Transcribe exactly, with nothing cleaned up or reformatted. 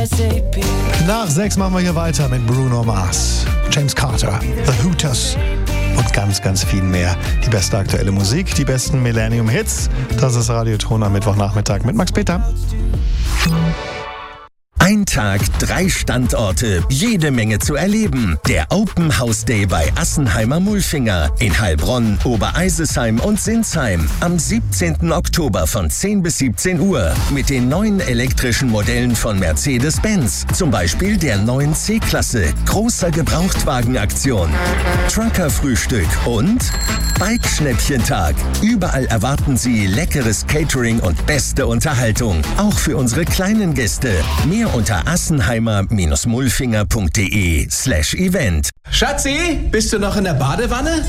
Nach sechs machen wir hier weiter mit Bruno Mars, James Carter, The Hooters und ganz, ganz viel mehr. Die beste aktuelle Musik, die besten Millennium-Hits. Das ist Radioton am Mittwochnachmittag mit Max Peter. Ein Tag, drei Standorte, jede Menge zu erleben. Der Open House Day bei Assenheimer Mulfinger in Heilbronn, Obereisesheim und Sinsheim am siebzehnten Oktober von zehn bis siebzehn Uhr mit den neuen elektrischen Modellen von Mercedes-Benz, zum Beispiel der neuen C-Klasse, großer Gebrauchtwagenaktion, Trucker-Frühstück und Bike-Schnäppchentag. Überall erwarten Sie leckeres Catering und beste Unterhaltung, auch für unsere kleinen Gäste. Mehr unter assenheimer-mulfinger.de slash event. Schatzi, bist du noch in der Badewanne?